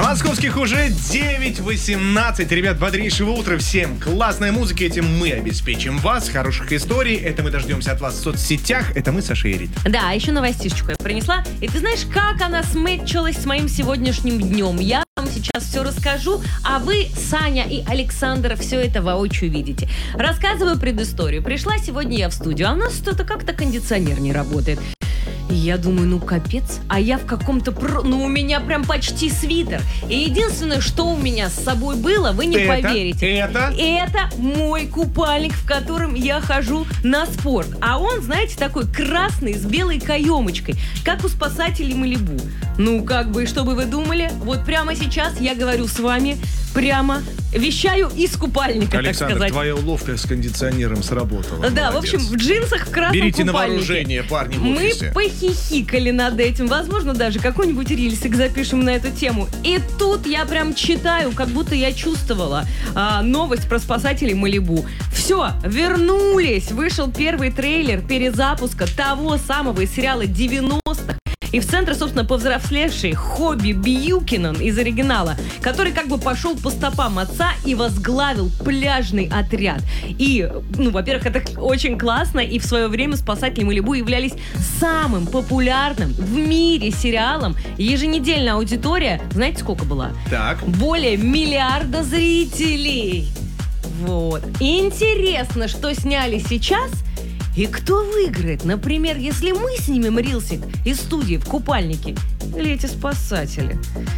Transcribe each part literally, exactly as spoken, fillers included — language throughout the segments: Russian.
На московских уже девять восемнадцать. Ребят, бодрейшего утра всем. Классная музыка, этим мы обеспечим вас. Хороших историй, это мы дождемся от вас в соцсетях. Это мы, Саша и Рит. Да, а еще новостишечку я принесла. И ты знаешь, как она сметчилась с моим сегодняшним днем? Я вам сейчас все расскажу, а вы, Саня и Александр, все это воочию видите. Рассказываю предысторию. Пришла сегодня я в студию, а у нас что-то как-то кондиционер не работает. И я думаю, ну капец, а я в каком-то... Про... Ну у меня прям почти свитер. И единственное, что у меня с собой было, вы не это, поверите. Это? Это мой купальник, в котором я хожу на спорт. А он, знаете, такой красный, с белой каемочкой, как у спасателей Малибу. Ну как бы, что бы вы думали? Вот прямо сейчас я говорю с вами, прямо вещаю из купальника, Александр, так сказать. твоя уловка с кондиционером сработала. Да, Молодец. в общем, в джинсах, в красном Берите купальнике. на вооружение, парни в Мы офисе. похихикали над этим. Возможно, даже какой-нибудь рилсик запишем на эту тему. И тут я прям читаю, как будто я чувствовала а, новость про спасателей Малибу. Все, вернулись. Вышел первый трейлер перезапуска того самого из сериала девяностых. И в центре, собственно, повзрослевший Хобби Бьюкинен из оригинала, который как бы пошел по стопам отца и возглавил пляжный отряд. И, ну, во-первых, это очень классно, и в свое время «Спасатели Малибу» являлись самым популярным в мире сериалом. Еженедельная аудитория, знаете, сколько была? Так. Более миллиарда зрителей. Вот. Интересно, что сняли сейчас. И кто выиграет? Например, если мы снимем рилсик из студии в купальнике или эти спасатели?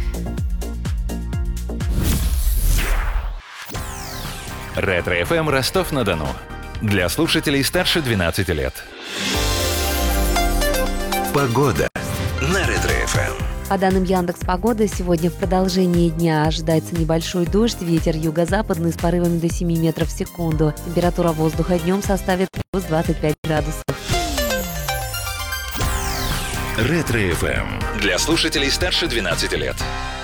Ретро-эф эм Ростов-на-Дону. Для слушателей старше двенадцати лет. Погода на Ретро-эф эм. По данным Яндекс.Погоды, сегодня в продолжении дня ожидается небольшой дождь, ветер юго-западный с порывами до семи метров в секунду. Температура воздуха днем составит плюс двадцать пять градусов. Ретро-эф эм. Для слушателей старше двенадцати лет.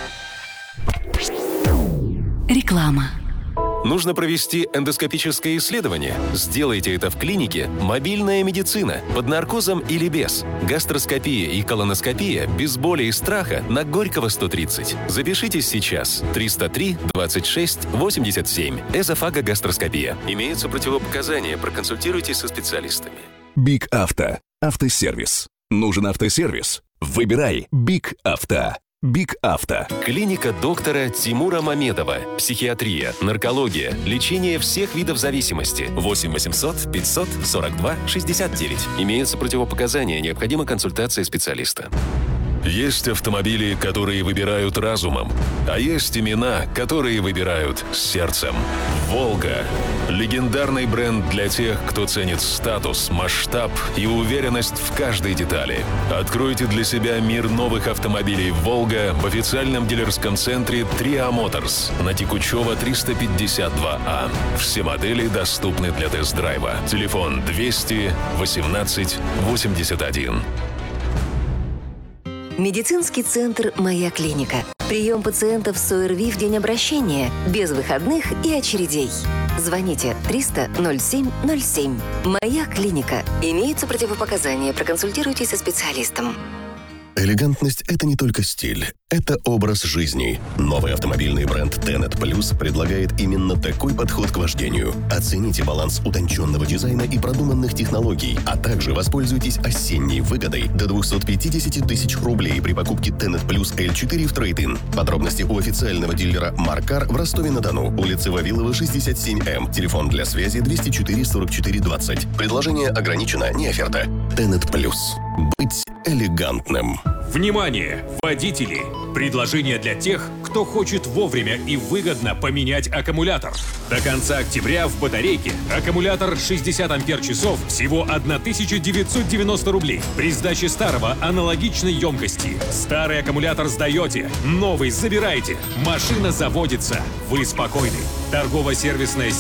Реклама. Нужно провести эндоскопическое исследование? Сделайте это в клинике «Мобильная медицина» под наркозом или без. Гастроскопия и колоноскопия без боли и страха на Горького сто тридцать. Запишитесь сейчас. триста три двадцать шесть восемьдесят семь. Эзофагогастроскопия. Имеются противопоказания. Проконсультируйтесь со специалистами. Биг Авто. Автосервис. Нужен автосервис? Выбирай Биг Авто. Биг Авто. Клиника доктора Тимура Мамедова. Психиатрия, наркология, лечение всех видов зависимости. восемь восемьсот пятьсот сорок два шестьдесят девять. Имеются противопоказания, необходима консультация специалиста. Есть автомобили, которые выбирают разумом, а есть имена, которые выбирают сердцем. «Волга» — легендарный бренд для тех, кто ценит статус, масштаб и уверенность в каждой детали. Откройте для себя мир новых автомобилей «Волга» в официальном дилерском центре «Триа Моторс» на Текучева триста пятьдесят два А. Все модели доступны для тест-драйва. Телефон двести восемнадцать восемьдесят один. Медицинский центр «Моя клиника». Прием пациентов с ОРВИ в день обращения, без выходных и очередей. Звоните триста ноль семь ноль семь. «Моя клиника». Имеются противопоказания. Проконсультируйтесь со специалистом. Элегантность — это не только стиль, это образ жизни. Новый автомобильный бренд Tenet Plus предлагает именно такой подход к вождению. Оцените баланс утонченного дизайна и продуманных технологий, а также воспользуйтесь осенней выгодой до двести пятьдесят тысяч рублей при покупке Tenet Plus эл четыре в трейд-ин. Подробности у официального дилера Маркар в Ростове-на-Дону, улица Вавилова, шестьдесят семь М. Телефон для связи двести четыре сорок четыре двадцать. Предложение ограничено, не оферта. Tenet Plus. Быть элегантным. Внимание, водители! Предложение для тех, кто хочет вовремя и выгодно поменять аккумулятор. До конца октября в батарейке аккумулятор шестьдесят ампер-часов всего тысяча девятьсот девяносто рублей. При сдаче старого аналогичной емкости. Старый аккумулятор сдаете, новый забираете. Машина заводится. Вы спокойны. Торгово-сервисная